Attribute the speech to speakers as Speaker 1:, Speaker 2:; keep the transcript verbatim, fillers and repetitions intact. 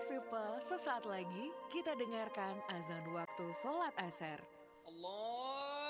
Speaker 1: Nice people, sesaat lagi kita dengarkan azan waktu sholat asar.
Speaker 2: Allah